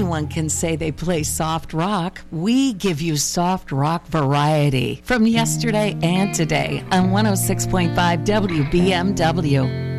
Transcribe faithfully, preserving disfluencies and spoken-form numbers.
anyone can say they play soft rock. We give you soft rock variety from yesterday and today on one oh six point five W B M W.